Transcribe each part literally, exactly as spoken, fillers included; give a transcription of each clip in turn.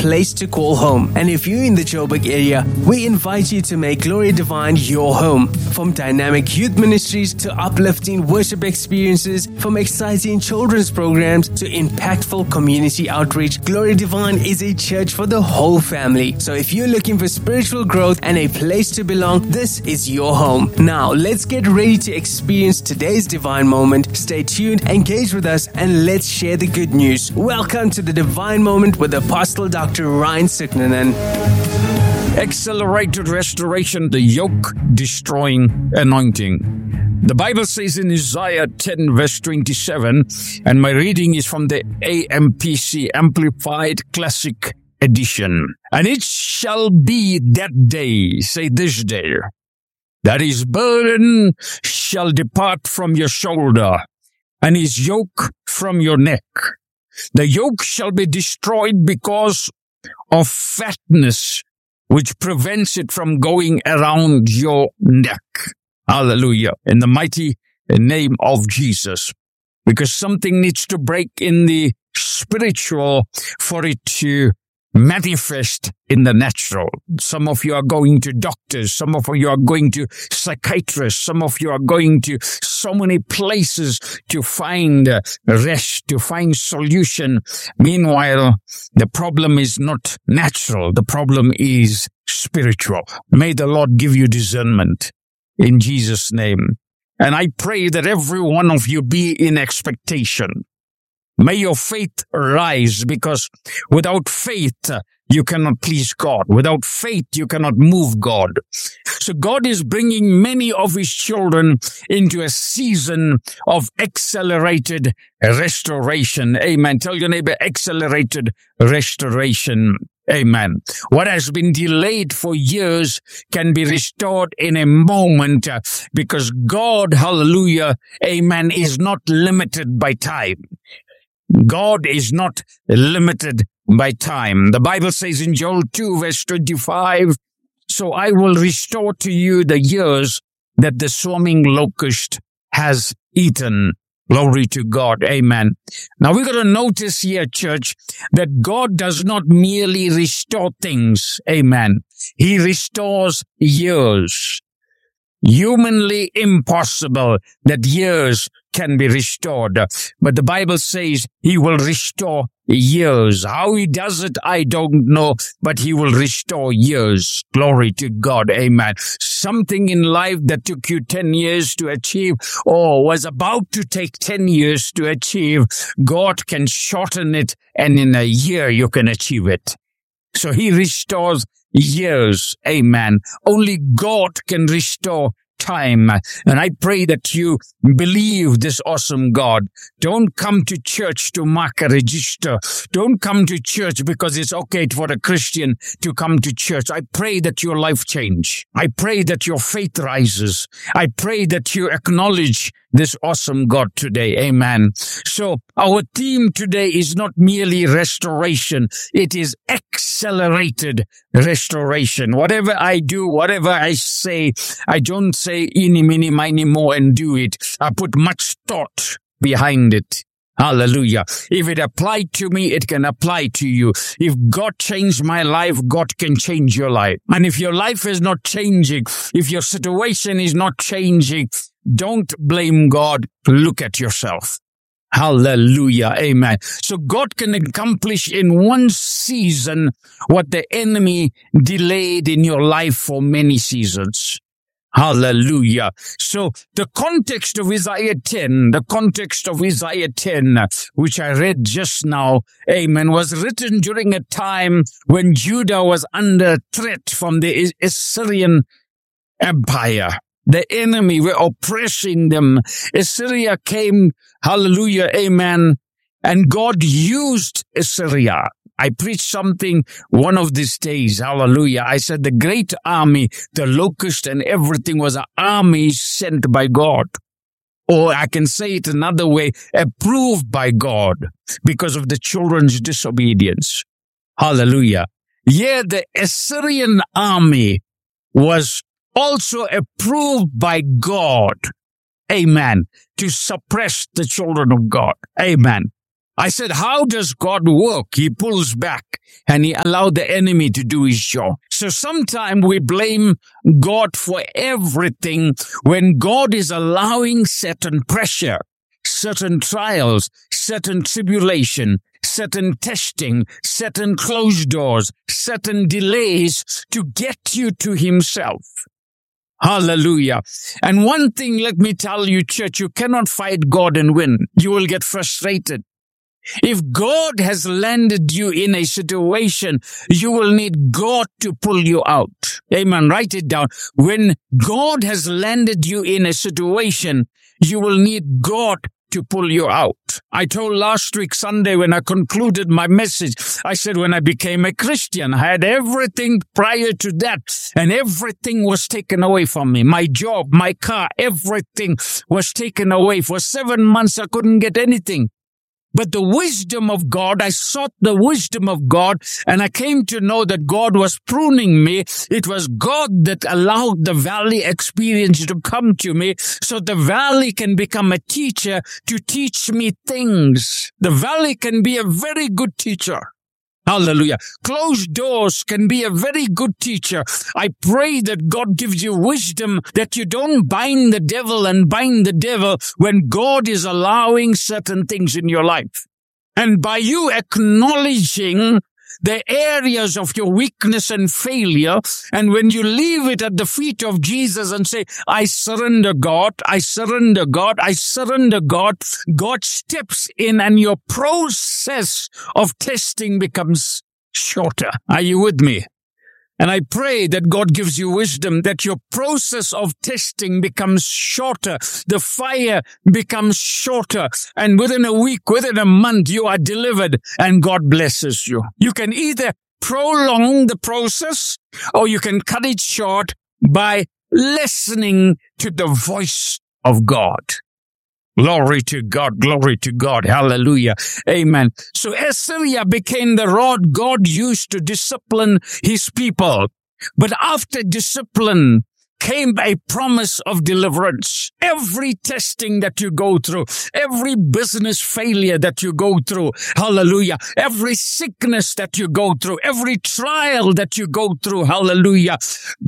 place to call home. And if you're in the Joburg area, we invite you to make Glory Divine your home. From dynamic youth ministries to uplifting worship experiences, from exciting children's programs to impactful community outreach, Glory Divine is a church for the whole family. So if you're looking for spiritual growth and a place to belong, this is your home. Now, let's get ready to experience today's divine moment. Stay tuned, engage with us, and let's share the good news. Welcome to the Divine Moment with Apostle Doctor Ryan Suknanen. Accelerated restoration, the yoke-destroying anointing. The Bible says in Isaiah ten verse twenty-seven, and my reading is from the A M P C Amplified Classic Edition. And it shall be that day, say this day, that his burden shall depart from your shoulder, and his yoke from your neck. The yoke shall be destroyed because of fatness, which prevents it from going around your neck. Hallelujah. In the mighty name of Jesus. Because something needs to break in the spiritual for it to manifest in the natural. Some of you are going to doctors. Some of you are going to psychiatrists. Some of you are going to so many places to find rest, to find solution. Meanwhile, the problem is not natural. The problem is spiritual. May the Lord give you discernment in Jesus' name. And I pray that every one of you be in expectation. May your faith rise, because without faith, you cannot please God. Without faith, you cannot move God. So God is bringing many of his children into a season of accelerated restoration. Amen. Tell your neighbor, accelerated restoration. Amen. What has been delayed for years can be restored in a moment, uh, because God, hallelujah, amen, is not limited by time. God is not limited by time. The Bible says in Joel two verse twenty-five, so I will restore to you the years that the swarming locust has eaten. Glory to God. Amen. Now we're going to notice here, church, that God does not merely restore things. Amen. He restores years. Humanly impossible that years can be restored. But the Bible says he will restore years. How he does it, I don't know, but he will restore years. Glory to God. Amen. Something in life that took you ten years to achieve, or was about to take ten years to achieve, God can shorten it, and in a year you can achieve it. So he restores years. Amen. Only God can restore time. And I pray that you believe this awesome God. Don't come to church to mark a register. Don't come to church because it's okay for a Christian to come to church. I pray that your life change. I pray that your faith rises. I pray that you acknowledge this awesome God today. Amen. So our theme today is not merely restoration. It is accelerated restoration. Whatever I do, whatever I say, I don't say eeny, meeny, miny, mo and do it. I put much thought behind it. Hallelujah. If it applied to me, it can apply to you. If God changed my life, God can change your life. And if your life is not changing, if your situation is not changing, don't blame God. Look at yourself. Hallelujah. Amen. So God can accomplish in one season what the enemy delayed in your life for many seasons. Hallelujah. So the context of Isaiah ten, the context of Isaiah ten, which I read just now, amen, was written during a time when Judah was under threat from the Assyrian Empire. The enemy were oppressing them. Assyria came, hallelujah, amen, and God used Assyria. I preached something one of these days, hallelujah. I said the great army, the locust and everything was an army sent by God. Or I can say it another way, approved by God because of the children's disobedience. Hallelujah. Yeah, the Assyrian army was also approved by God, amen, to suppress the children of God, amen. I said, how does God work? He pulls back and he allowed the enemy to do his job. So sometimes we blame God for everything when God is allowing certain pressure, certain trials, certain tribulation, certain testing, certain closed doors, certain delays to get you to himself. Hallelujah. And one thing, let me tell you, church, you cannot fight God and win. You will get frustrated. If God has landed you in a situation, you will need God to pull you out. Amen. Write it down. When God has landed you in a situation, you will need God to pull you out. I told last week Sunday when I concluded my message, I said when I became a Christian, I had everything prior to that, and everything was taken away from me. My job, my car, everything was taken away. For seven months, I couldn't get anything. But the wisdom of God, I sought the wisdom of God, and I came to know that God was pruning me. It was God that allowed the valley experience to come to me, so the valley can become a teacher to teach me things. The valley can be a very good teacher. Hallelujah. Closed doors can be a very good teacher. I pray that God gives you wisdom, that you don't bind the devil and bind the devil when God is allowing certain things in your life. And by you acknowledging the areas of your weakness and failure, and when you leave it at the feet of Jesus and say, I surrender God, I surrender God, I surrender God, God steps in and your process of testing becomes shorter. Are you with me? And I pray that God gives you wisdom, that your process of testing becomes shorter. The fire becomes shorter. And within a week, within a month, you are delivered and God blesses you. You can either prolong the process or you can cut it short by listening to the voice of God. Glory to God, glory to God, hallelujah, amen. So Assyria became the rod God used to discipline his people. But after discipline came a promise of deliverance. Every testing that you go through, every business failure that you go through, hallelujah, every sickness that you go through, every trial that you go through, hallelujah,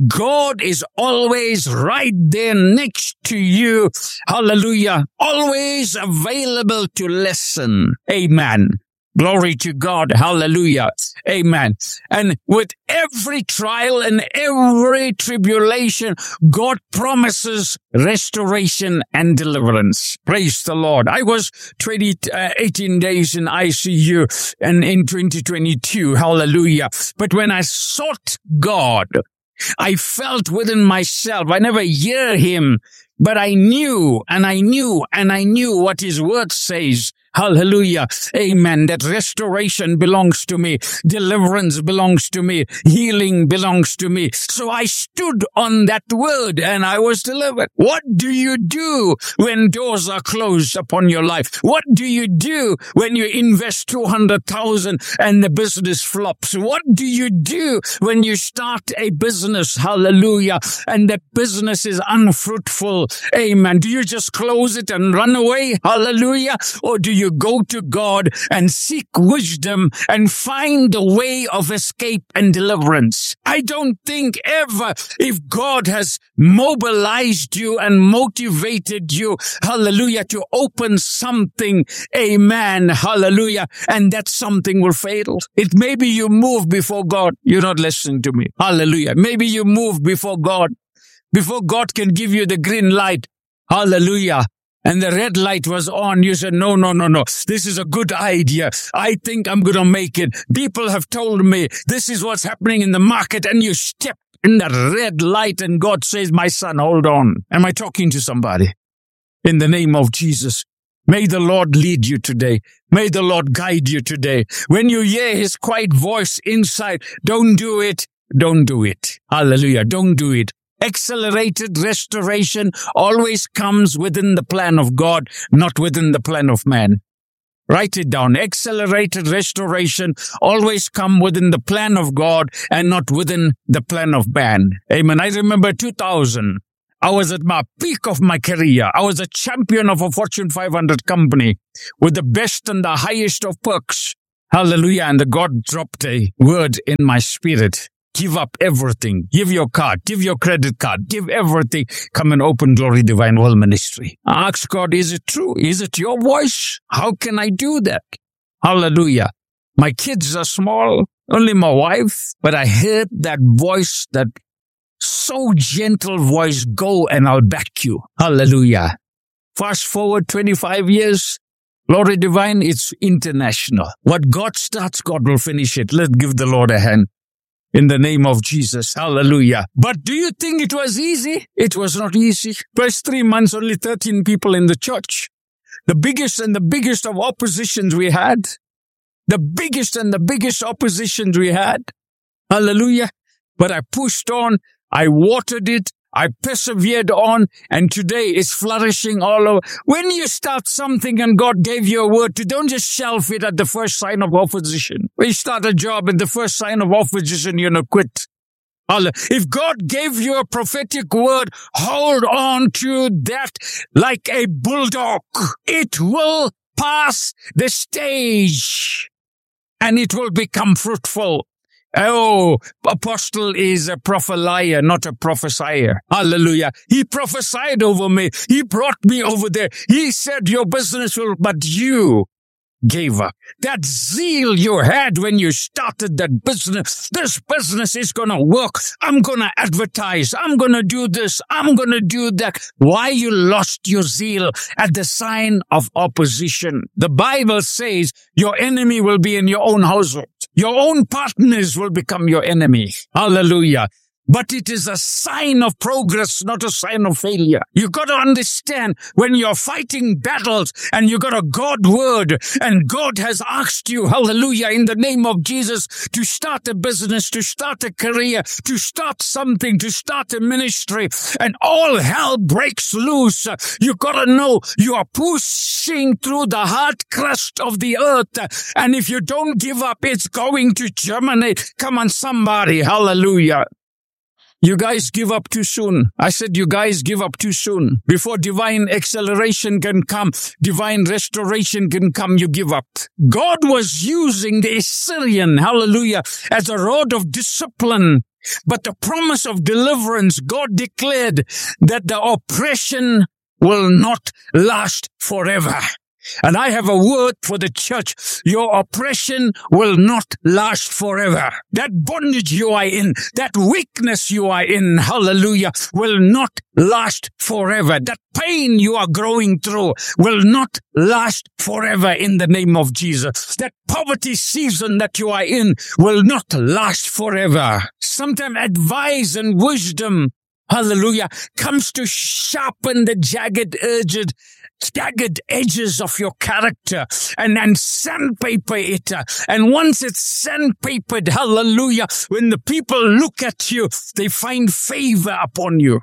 God is always right there next to you, hallelujah, always available to listen, amen. Glory to God. Hallelujah. Amen. And with every trial and every tribulation, God promises restoration and deliverance. Praise the Lord. I was twenty, uh, eighteen days in I C U and in twenty twenty-two. Hallelujah. But when I sought God, I felt within myself, I never hear him, but I knew and I knew and I knew what his word says. Hallelujah. Amen. That restoration belongs to me. Deliverance belongs to me. Healing belongs to me. So I stood on that word and I was delivered. What do you do when doors are closed upon your life? What do you do when you invest two hundred thousand and the business flops? What do you do when you start a business? Hallelujah. And that business is unfruitful. Amen. Do you just close it and run away? Hallelujah. Or do you go to God and seek wisdom and find the way of escape and deliverance? I don't think ever, if God has mobilized you and motivated you, hallelujah, to open something, amen, hallelujah, and that something will fail. It maybe you move before God. You're not listening to me. Hallelujah. Maybe you move before God, before God can give you the green light. Hallelujah. And the red light was on. You said, no, no, no, no. This is a good idea. I think I'm going to make it. People have told me this is what's happening in the market. And you step in the red light and God says, my son, hold on. Am I talking to somebody? In the name of Jesus. May the Lord lead you today. May the Lord guide you today. When you hear his quiet voice inside, don't do it. Don't do it. Hallelujah. Don't do it. Accelerated restoration always comes within the plan of God, not within the plan of man. Write it down. Accelerated restoration always come within the plan of God and not within the plan of man. Amen. I remember two thousand. I was at my peak of my career. I was a champion of a Fortune five hundred company with the best and the highest of perks. Hallelujah. And God dropped a word in my spirit. Give up everything. Give your card. Give your credit card. Give everything. Come and open Glory Divine World Ministry. I asked God, is it true? Is it your voice? How can I do that? Hallelujah. My kids are small, only my wife, but I heard that voice, that so gentle voice, go and I'll back you. Hallelujah. Fast forward twenty-five years, Glory Divine, it's international. What God starts, God will finish it. Let's give the Lord a hand. In the name of Jesus. Hallelujah. But do you think it was easy? It was not easy. First three months, only thirteen people in the church. The biggest and the biggest of oppositions we had. The biggest and the biggest oppositions we had. Hallelujah. But I pushed on. I watered it. I persevered on, and today it's flourishing all over. When you start something and God gave you a word to, don't just shelf it at the first sign of opposition. When you start a job and the first sign of opposition, you're going to quit. If God gave you a prophetic word, hold on to that like a bulldog. It will pass the stage and it will become fruitful. Oh, apostle is a prophelier, not a prophesier. Hallelujah. He prophesied over me. He brought me over there. He said your business will, but you gave up. That zeal you had when you started that business, this business is going to work. I'm going to advertise. I'm going to do this. I'm going to do that. Why you lost your zeal at the sign of opposition? The Bible says your enemy will be in your own household. Your own partners will become your enemy. Hallelujah. But it is a sign of progress, not a sign of failure. You got to understand when you're fighting battles and you got a God word and God has asked you, hallelujah, in the name of Jesus, to start a business, to start a career, to start something, to start a ministry, and all hell breaks loose. You got to know you are pushing through the hard crust of the earth. And if you don't give up, it's going to germinate. Come on, somebody. Hallelujah. You guys give up too soon. I said you guys give up too soon. Before divine acceleration can come, divine restoration can come, you give up. God was using the Assyrian, hallelujah, as a rod of discipline. But the promise of deliverance, God declared that the oppression will not last forever. And I have a word for the church. Your oppression will not last forever. That bondage you are in, that weakness you are in, hallelujah, will not last forever. That pain you are growing through will not last forever in the name of Jesus. That poverty season that you are in will not last forever. Sometimes advice and wisdom, hallelujah, comes to sharpen the jagged edged jagged edges of your character and, and sandpaper it. And once it's sandpapered, hallelujah, when the people look at you, they find favor upon you.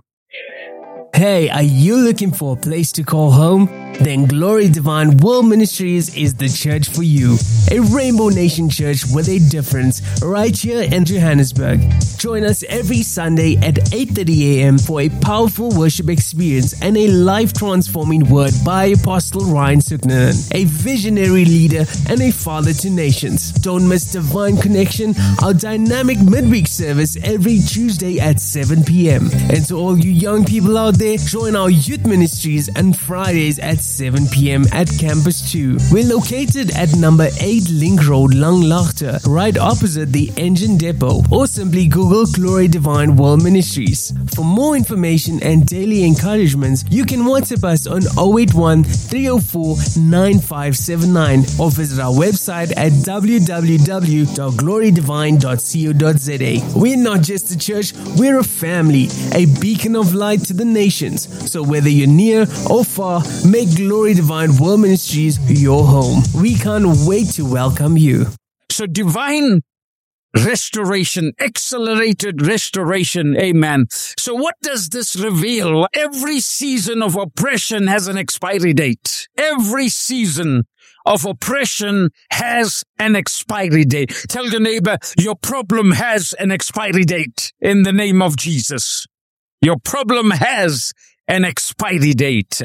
Hey, are you looking for a place to call home? Then Glory Divine World Ministries is the church for you. A Rainbow Nation church with a difference right here in Johannesburg. Join us every Sunday at eight thirty a.m. for a powerful worship experience and a life-transforming word by Apostle Ryan Suknanen, a visionary leader and a father to nations. Don't miss Divine Connection, our dynamic midweek service every Tuesday at seven p.m. And to all you young people out there, join our youth ministries and Fridays at seven p.m. at Campus two. We're located at number eight Link Road, Langlaagte, right opposite the engine depot, or simply Google Glory Divine World Ministries. For more information and daily encouragements, you can WhatsApp us on zero eight one, three zero four, nine five seven nine or visit our website at w w w dot glory divine dot co dot z a. We're not just a church, we're a family, a beacon of light to the nations. So whether you're near or far, make Glory Divine World Ministries your home. We can't wait to welcome you. So divine restoration, accelerated restoration, amen. So what does this reveal? Every season of oppression has an expiry date. Every season of oppression has an expiry date. Tell your neighbor, your problem has an expiry date in the name of Jesus. Your problem has an expiry date.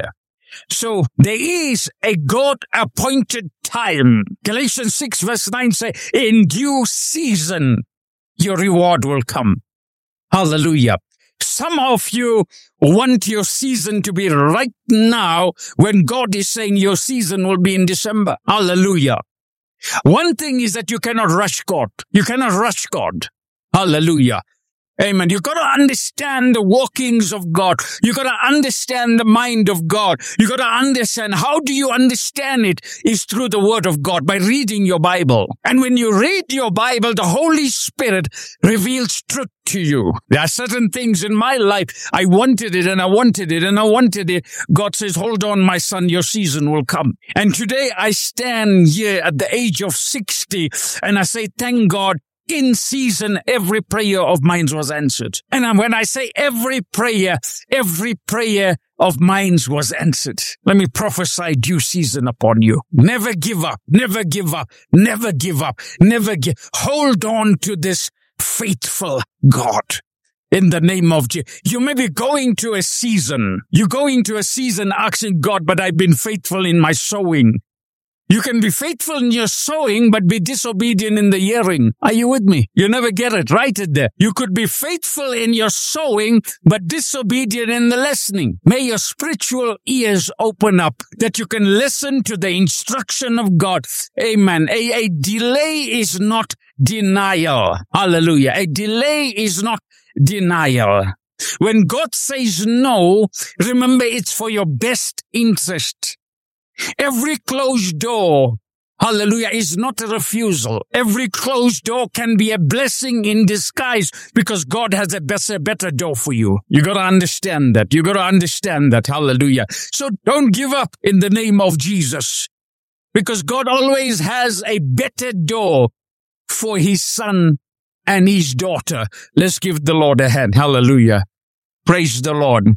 So there is a God-appointed time. Galatians six verse nine say, in due season, your reward will come. Hallelujah. Some of you want your season to be right now when God is saying your season will be in December. Hallelujah. One thing is that you cannot rush God. You cannot rush God. Hallelujah. Amen. You've got to understand the workings of God. You've got to understand the mind of God. You've got to understand. How do you understand it? Is through the Word of God, by reading your Bible. And when you read your Bible, the Holy Spirit reveals truth to you. There are certain things in my life. I wanted it and I wanted it and I wanted it. God says, hold on, my son, your season will come. And today I stand here at the age of sixty and I say, thank God, in season, every prayer of mine was answered. And when I say every prayer, every prayer of mine was answered. Let me prophesy due season upon you. Never give up, never give up, never give up, never give. Hold on to this faithful God. In the name of Jesus. You may be going to a season. You're going to a season asking God, but I've been faithful in my sowing. You can be faithful in your sowing, but be disobedient in the hearing. Are you with me? You never get it. Write it there. You could be faithful in your sowing, but disobedient in the listening. May your spiritual ears open up that you can listen to the instruction of God. Amen. A, a delay is not denial. Hallelujah. A delay is not denial. When God says no, remember it's for your best interest. Every closed door, hallelujah, is not a refusal. Every closed door can be a blessing in disguise because God has a better, better door for you. You got to understand that. You got to understand that. Hallelujah. So don't give up in the name of Jesus because God always has a better door for his son and his daughter. Let's give the Lord a hand. Hallelujah. Praise the Lord.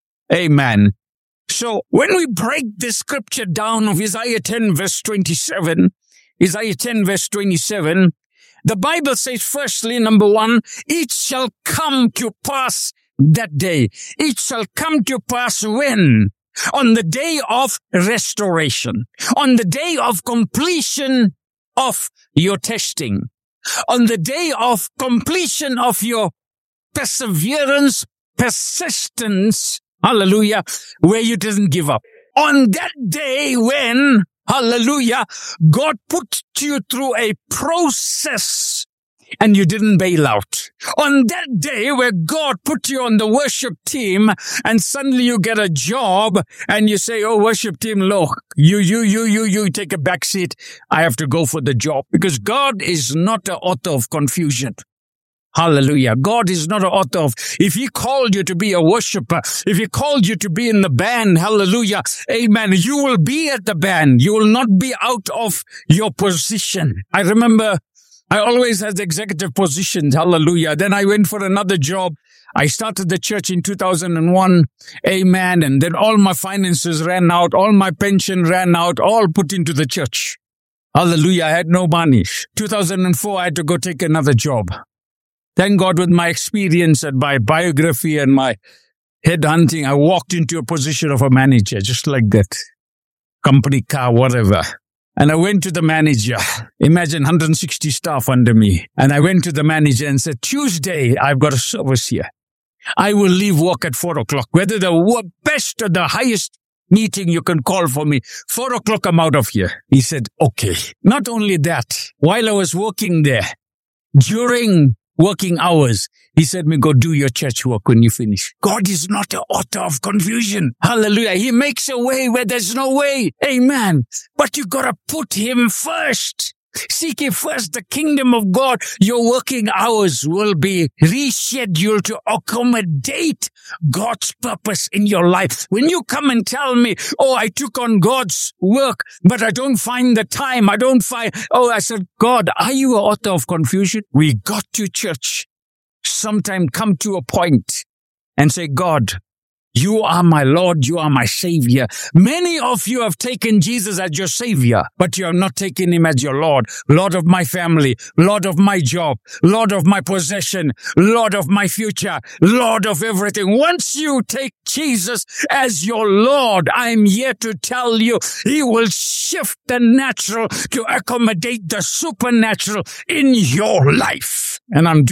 Amen. So when we break the scripture down of Isaiah ten verse twenty-seven, Isaiah ten verse twenty-seven, the Bible says firstly, number one, it shall come to pass that day. It shall come to pass when? On the day of restoration. On the day of completion of your testing. On the day of completion of your perseverance, persistence, hallelujah, where you didn't give up. On that day when, hallelujah, God put you through a process and you didn't bail out. On that day where God put you on the worship team and suddenly you get a job and you say, oh, worship team, look, you, you, you, you, you take a back seat. I have to go for the job because God is not the author of confusion. Hallelujah. God is not an author of, if he called you to be a worshiper, if he called you to be in the band, hallelujah, amen, you will be at the band. You will not be out of your position. I remember I always had executive positions, hallelujah. Then I went for another job. I started the church in two thousand one, amen, and then all my finances ran out, all my pension ran out, all put into the church. Hallelujah, I had no money. two thousand four, I had to go take another job. Thank God with my experience and my biography and my headhunting, I walked into a position of a manager, just like that. Company car, whatever. And I went to the manager. Imagine one hundred sixty staff under me. And I went to the manager and said, Tuesday, I've got a service here. I will leave work at four o'clock. Whether the best or the highest meeting you can call for me, four o'clock, I'm out of here. He said, okay. Not only that, while I was working there, during working hours, he said me, go do your church work when you finish. God is not the author of confusion. Hallelujah. He makes a way where there's no way. Amen. But you gotta put him first. Seek ye first the kingdom of God. Your working hours will be rescheduled to accommodate God's purpose in your life. When you come and tell me, oh, I took on God's work, but I don't find the time. I don't find, oh, I said, God, are you an author of confusion? We got to church. Sometime come to a point and say, God, You are my Lord. You are my Savior. Many of you have taken Jesus as your Savior, but you have not taken him as your Lord. Lord of my family, Lord of my job, Lord of my possession, Lord of my future, Lord of everything. Once you take Jesus as your Lord, I'm here to tell you, he will shift the natural to accommodate the supernatural in your life. And I'm doing